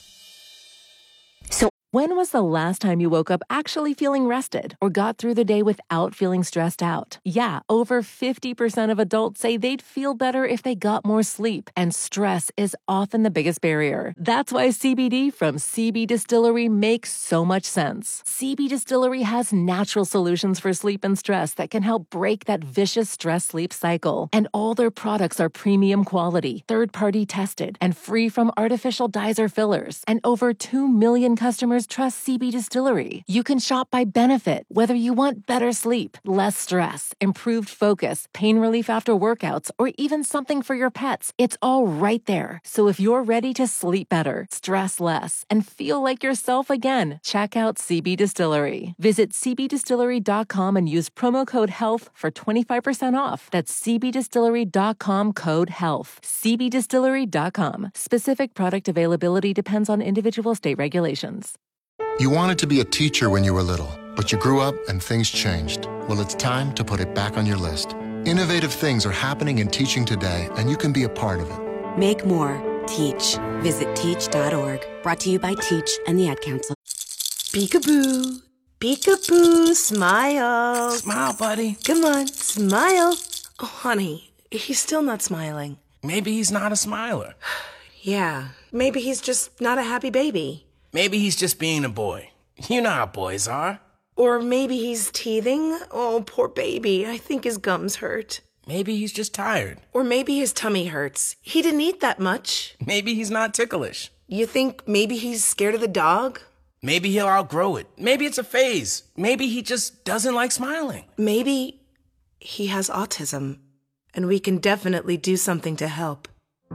So, when was the last time you woke up actually feeling rested or got through the day without feeling stressed out? Yeah, over fifty percent of adults say they'd feel better if they got more sleep, and stress is often the biggest barrier. That's why C B D from C B Distillery makes so much sense. C B Distillery has natural solutions for sleep and stress that can help break that vicious stress-sleep cycle. And all their products are premium quality, third-party tested, and free from artificial dyes or fillers. And over two million customers trust C B Distillery. You can shop by benefit, whether you want better sleep, less stress, improved focus, pain relief after workouts, or even something for your pets. It's all right there. So if you're ready to sleep better, stress less, and feel like yourself again, check out C B Distillery. Visit c b distillery dot com and use promo code HEALTH for twenty-five percent off. That's c b distillery dot com code HEALTH. c b distillery dot com. Specific product availability depends on individual state regulations. You wanted to be a teacher when you were little, but you grew up and things changed. Well, it's time to put it back on your list. Innovative things are happening in teaching today, and you can be a part of it. Make more. Teach. Visit teach dot org. Brought to you by Teach and the Ad Council. Peekaboo. Peekaboo. Smile. Smile, buddy. Come on. Smile. Oh, honey, he's still not smiling. Maybe he's not a smiler. Yeah. Maybe he's just not a happy baby. Maybe he's just being a boy. You know how boys are. Or maybe he's teething. Oh, poor baby. I think his gums hurt. Maybe he's just tired. Or maybe his tummy hurts. He didn't eat that much. Maybe he's not ticklish. You think maybe he's scared of the dog? Maybe he'll outgrow it. Maybe it's a phase. Maybe he just doesn't like smiling. Maybe he has autism, and we can definitely do something to help.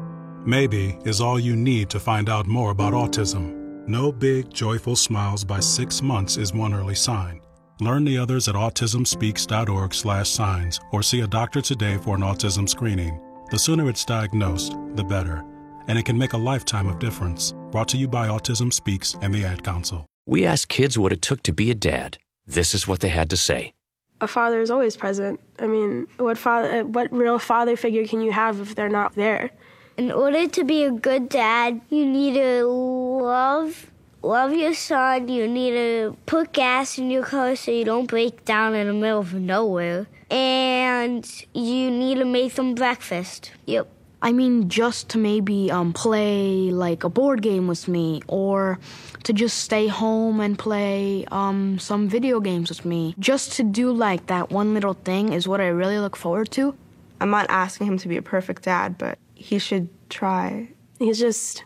Maybe is all you need to find out more about autism. No big, joyful smiles by six months is one early sign. Learn the others at autism speaks dot org slash signs or see a doctor today for an autism screening. The sooner it's diagnosed, the better. And it can make a lifetime of difference. Brought to you by Autism Speaks and the Ad Council. We asked kids what it took to be a dad. This is what they had to say. A father is always present. I mean, what father, what real father figure can you have if they're not there? In order to be a good dad, you need to love love your son. You need to put gas in your car so you don't break down in the middle of nowhere. And you need to make them breakfast. Yep. I mean, just to maybe um, play like a board game with me, or to just stay home and play um, some video games with me. Just to do like that one little thing is what I really look forward to. I'm not asking him to be a perfect dad, but he should try. He's just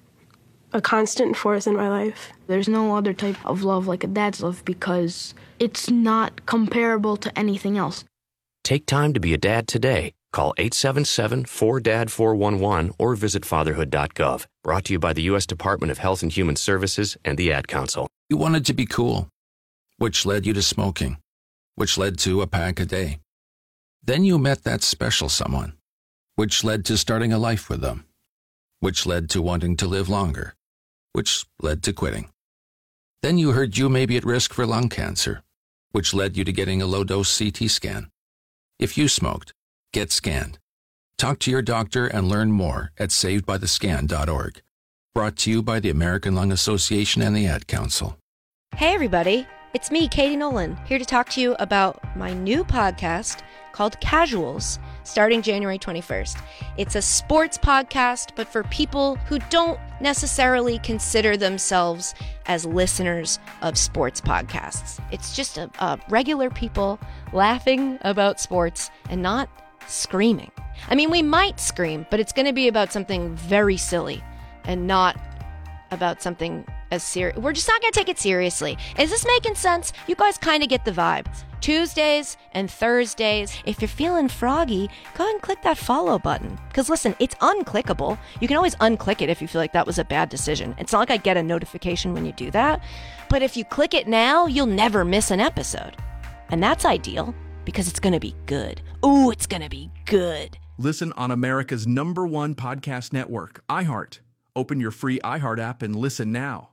a constant force in my life. There's no other type of love like a dad's love because it's not comparable to anything else. Take time to be a dad today. Call eight seven seven, four D A D, four one one or visit fatherhood dot gov. Brought to you by the U S Department of Health and Human Services and the Ad Council. You wanted to be cool, which led you to smoking, which led to a pack a day. Then you met that special someone, which led to starting a life with them, which led to wanting to live longer, which led to quitting. Then you heard you may be at risk for lung cancer, which led you to getting a low-dose C T scan. If you smoked, get scanned. Talk to your doctor and learn more at saved by the scan dot org. Brought to you by the American Lung Association and the Ad Council. Hey everybody, it's me, Katie Nolan, here to talk to you about my new podcast called Casuals, starting January twenty-first. It's a sports podcast, but for people who don't necessarily consider themselves as listeners of sports podcasts. It's just a, a regular people laughing about sports and not screaming. I mean, we might scream, but it's going to be about something very silly and not about something as serious. We're just not going to take it seriously. Is this making sense? You guys kind of get the vibe. Tuesdays and Thursdays. If you're feeling froggy, go ahead and click that follow button. Because listen, it's unclickable. You can always unclick it if you feel like that was a bad decision. It's not like I get a notification when you do that. But if you click it now, you'll never miss an episode. And that's ideal because it's going to be good. Ooh, it's going to be good. Listen on America's number one podcast network, iHeart. Open your free iHeart app and listen now.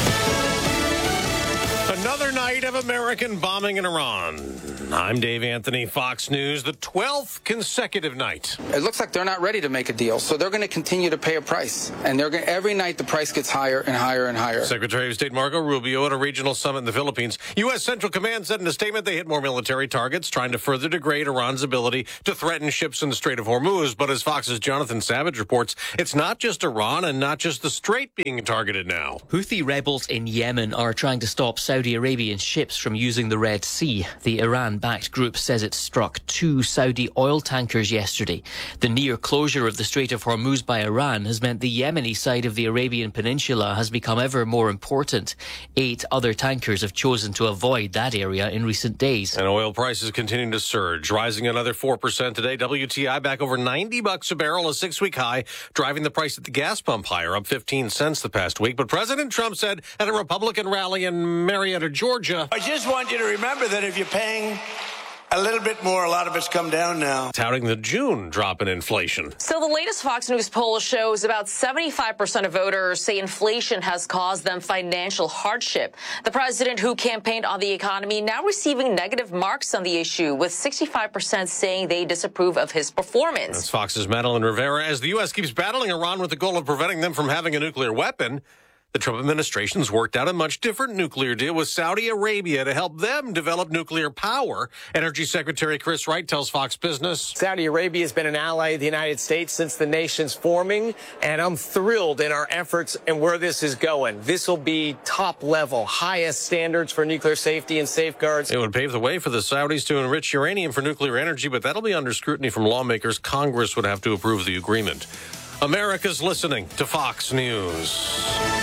Another night of American bombing in Iran. I'm Dave Anthony, Fox News, the twelfth consecutive night. It looks like they're not ready to make a deal, so they're going to continue to pay a price. And they're going every night the price gets higher and higher and higher. Secretary of State Marco Rubio at a regional summit in the Philippines. U S. Central Command said in a statement they hit more military targets, trying to further degrade Iran's ability to threaten ships in the Strait of Hormuz. But as Fox's Jonathan Savage reports, it's not just Iran and not just the Strait being targeted now. Houthi rebels in Yemen are trying to stop Saudi Arabian ships from using the Red Sea. The Iran-backed group says it struck two Saudi oil tankers yesterday. The near closure of the Strait of Hormuz by Iran has meant the Yemeni side of the Arabian Peninsula has become ever more important. Eight other tankers have chosen to avoid that area in recent days. And oil prices continuing to surge, rising another four percent today. W T I back over ninety bucks a barrel, a six-week high, driving the price at the gas pump higher, up fifteen cents the past week. But President Trump said at a Republican rally in Marietta, Georgia, I just want you to remember that if you're paying a little bit more, a lot of it's come down now. touting the June drop in inflation. So the latest Fox News poll shows about seventy-five percent of voters say inflation has caused them financial hardship. The president, who campaigned on the economy, now receiving negative marks on the issue, with sixty-five percent saying they disapprove of his performance. That's Fox's Madeline Rivera. As the U S keeps battling Iran with the goal of preventing them from having a nuclear weapon, the Trump administration's worked out a much different nuclear deal with Saudi Arabia to help them develop nuclear power. Energy Secretary Chris Wright tells Fox Business. Saudi Arabia has been an ally of the United States since the nation's forming, and I'm thrilled in our efforts and where this is going. This will be top level, highest standards for nuclear safety and safeguards. It would pave the way for the Saudis to enrich uranium for nuclear energy, but that'll be under scrutiny from lawmakers. Congress would have to approve the agreement. America's listening to Fox News.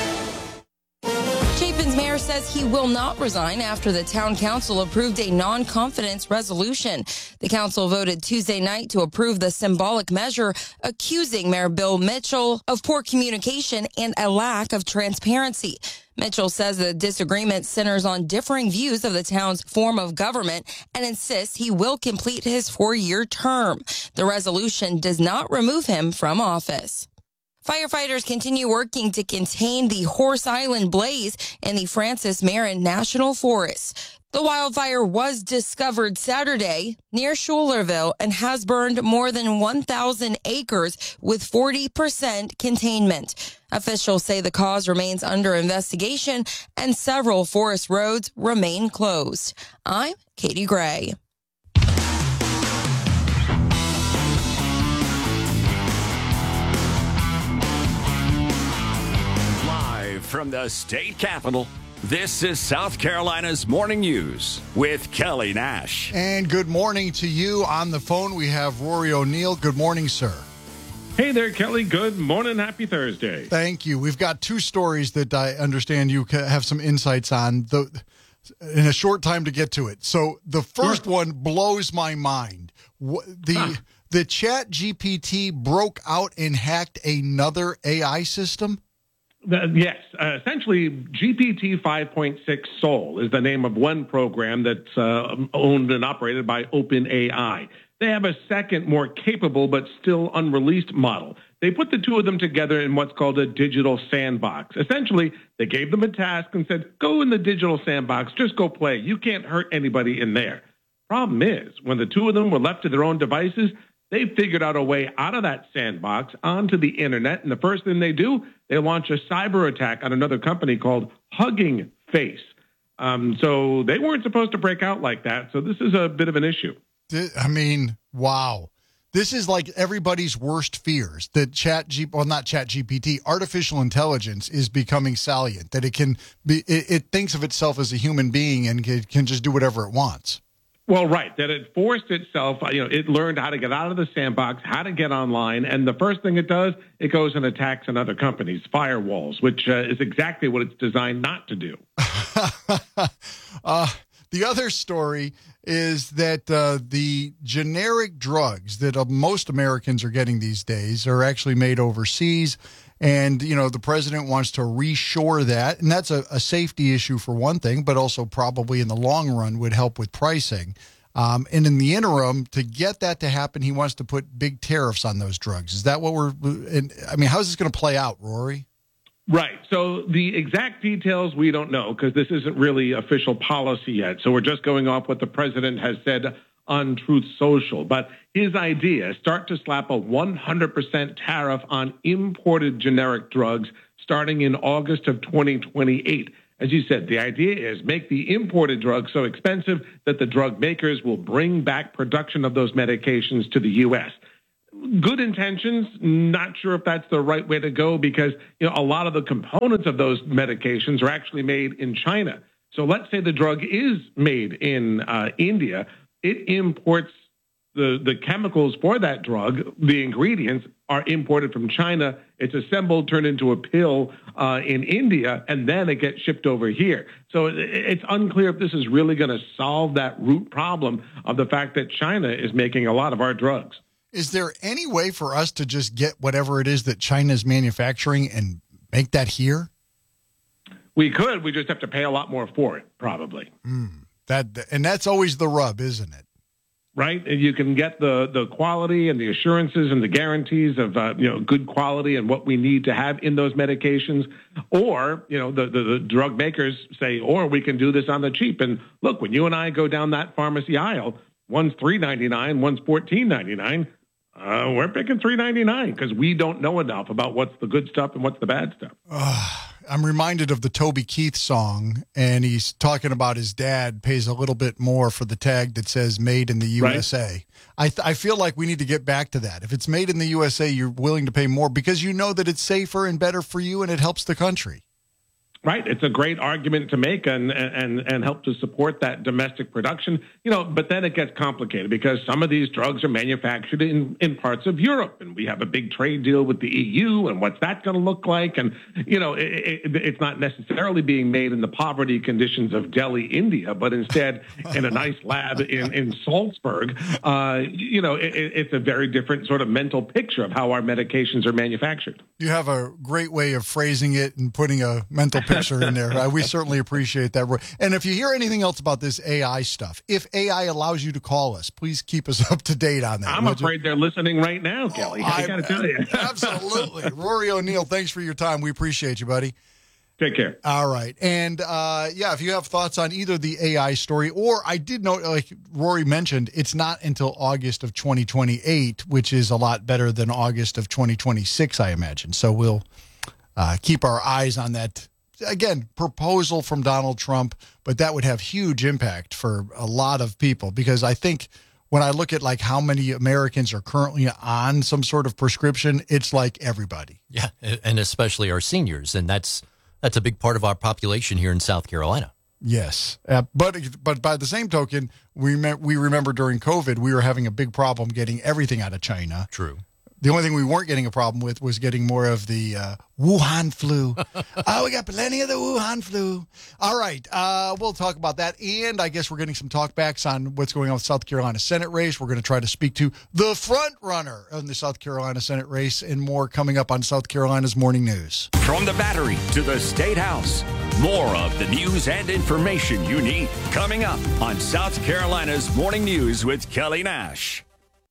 Chapin's mayor says he will not resign after the town council approved a non-confidence resolution. The council voted Tuesday night to approve the symbolic measure, accusing Mayor Bill Mitchell of poor communication and a lack of transparency. Mitchell says the disagreement centers on differing views of the town's form of government and insists he will complete his four-year term. The resolution does not remove him from office. Firefighters continue working to contain the Horse Island blaze in the Francis Marion National Forest. The wildfire was discovered Saturday near Schuylerville and has burned more than one thousand acres with forty percent containment. Officials say the cause remains under investigation and several forest roads remain closed. I'm Katie Gray. From the state capitol, this is South Carolina's Morning News with Kelly Nash. And good morning to you. On the phone, we have Rory O'Neill. Good morning, sir. Hey there, Kelly. Good morning. Happy Thursday. Thank you. We've got two stories that I understand you have some insights on the, in a short time to get to it. So the first sure. one blows my mind. The, huh. the Chat G P T broke out and hacked another A I system? Uh, yes. Uh, essentially, G P T five point six Sol is the name of one program that's uh, owned and operated by OpenAI. They have a second, more capable but still unreleased model. They put the two of them together in what's called a digital sandbox. Essentially, they gave them a task and said, go in the digital sandbox, just go play. You can't hurt anybody in there. Problem is, when the two of them were left to their own devices, they figured out a way out of that sandbox onto the internet, and the first thing they do, they launch a cyber attack on another company called Hugging Face. Um, so they weren't supposed to break out like that, so this is a bit of an issue. I mean, wow. This is like everybody's worst fears, that Chat G, well, not Chat G P T, artificial intelligence is becoming salient, that it can be, it, it thinks of itself as a human being and it can just do whatever it wants. Well, right, that it forced itself, you know, it learned how to get out of the sandbox, how to get online, and the first thing it does, it goes and attacks another company's firewalls, which uh, is exactly what it's designed not to do. uh, the other story is that uh, the generic drugs that uh, most Americans are getting these days are actually made overseas. And, you know, the president wants to reshore that. And that's a, a safety issue for one thing, but also probably in the long run would help with pricing. Um, and in the interim, to get that to happen, he wants to put big tariffs on those drugs. Is that what we're and, I mean, how's this going to play out, Rory? Right. So the exact details we don't know because this isn't really official policy yet. So we're just going off what the president has said on Truth Social. But his idea, start to slap a one hundred percent tariff on imported generic drugs starting in August of twenty twenty-eight. As you said, the idea is make the imported drugs so expensive that the drug makers will bring back production of those medications to the U S. Good intentions, not sure if that's the right way to go because, you know, a lot of the components of those medications are actually made in China. So let's say the drug is made in uh, India. It imports the, the chemicals for that drug. The ingredients are imported from China. It's assembled, turned into a pill uh, in India, and then it gets shipped over here. So it, it's unclear if this is really going to solve that root problem of the fact that China is making a lot of our drugs. Is there any way for us to just get whatever it is that China is manufacturing and make that here? We could. We just have to pay a lot more for it, probably. Mm, that and that's always the rub, isn't it? Right. And you can get the, the quality and the assurances and the guarantees of, uh, you know, good quality and what we need to have in those medications. Or, you know, the, the, the drug makers say, or we can do this on the cheap. And look, when you and I go down that pharmacy aisle, one's three ninety-nine, one's fourteen ninety-nine. Uh, we're picking three ninety-nine because we don't know enough about what's the good stuff and what's the bad stuff. Uh, I'm reminded of the Toby Keith song, and he's talking about his dad pays a little bit more for the tag that says made in the U S A. Right. I, th- I feel like we need to get back to that. If it's made in the U S A, you're willing to pay more because you know that it's safer and better for you and it helps the country. Right. It's a great argument to make and, and, and help to support that domestic production, you know, but then it gets complicated because some of these drugs are manufactured in, in parts of Europe and we have a big trade deal with the E U and what's that going to look like? And, you know, it, it, it's not necessarily being made in the poverty conditions of Delhi, India, but instead in a nice lab in, in Salzburg. Uh, you know, it, it's a very different sort of mental picture of how our medications are manufactured. You have a great way of phrasing it and putting a mental picture in there. Uh, we certainly appreciate that. And if you hear anything else about this A I stuff, if A I allows you to call us, please keep us up to date on that. I'm afraid you? They're listening right now, Kelly. Oh, I got to tell you. Absolutely. Rory O'Neill, thanks for your time. We appreciate you, buddy. Take care. All right. And, uh, yeah, if you have thoughts on either the A I story or I did know, like Rory mentioned, it's not until August of twenty twenty-eight, which is a lot better than August of twenty twenty-six, I imagine. So we'll uh, keep our eyes on that. Again, proposal from Donald Trump, but that would have huge impact for a lot of people because I think when I look at like how many Americans are currently on some sort of prescription, it's like everybody. Yeah, and especially our seniors, and that's that's a big part of our population here in South Carolina. Yes, uh, but but by the same token, we me- we remember during COVID we were having a big problem getting everything out of China. True. The only thing we weren't getting a problem with was getting more of the uh, Wuhan flu. Oh, we got plenty of the Wuhan flu. All right. Uh, we'll talk about that. And I guess we're getting some talkbacks on what's going on with South Carolina Senate race. We're going to try to speak to the front runner in the South Carolina Senate race and more coming up on South Carolina's Morning News. From the Battery to the State House, more of the news and information you need coming up on South Carolina's Morning News with Kelly Nash.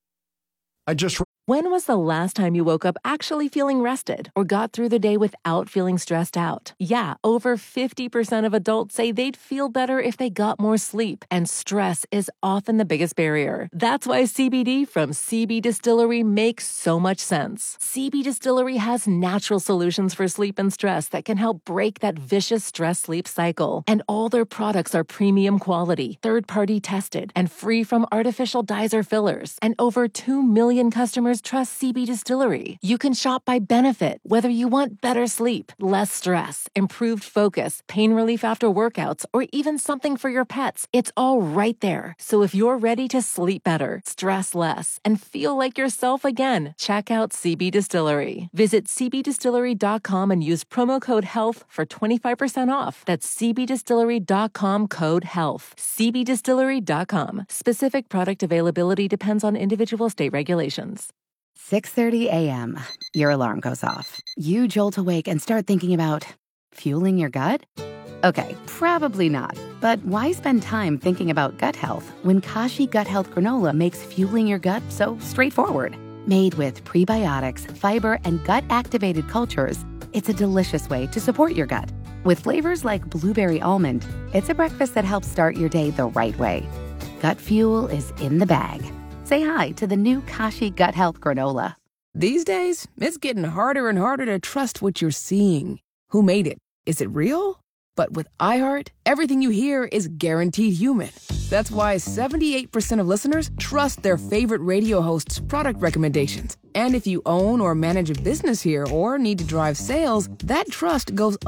I just... When was the last time you woke up actually feeling rested or got through the day without feeling stressed out? Yeah, over fifty percent of adults say they'd feel better if they got more sleep, and stress is often the biggest barrier. That's why C B D from C B Distillery makes so much sense. C B Distillery has natural solutions for sleep and stress that can help break that vicious stress-sleep cycle. And all their products are premium quality, third-party tested, and free from artificial dyes or fillers. And over two million customers just trust C B Distillery. You can shop by benefit, whether you want better sleep, less stress, improved focus, pain relief after workouts, or even something for your pets. It's all right there. So if you're ready to sleep better, stress less, and feel like yourself again, check out C B Distillery. Visit c b distillery dot com and use promo code HEALTH for twenty-five percent off. That's c b distillery dot com code HEALTH. c b distillery dot com. Specific product availability depends on individual state regulations. six thirty a.m. Your alarm goes off. You jolt awake and start thinking about fueling your gut? Okay, probably not. But why spend time thinking about gut health when Kashi Gut Health Granola makes fueling your gut so straightforward? Made with prebiotics, fiber, and gut-activated cultures, it's a delicious way to support your gut. With flavors like blueberry almond, it's a breakfast that helps start your day the right way. Gut fuel is in the bag. Say hi to the new Kashi Gut Health Granola. These days, it's getting harder and harder to trust what you're seeing. Who made it? Is it real? But with iHeart, everything you hear is guaranteed human. That's why seventy-eight percent of listeners trust their favorite radio hosts' product recommendations. And if you own or manage a business here or need to drive sales, that trust goes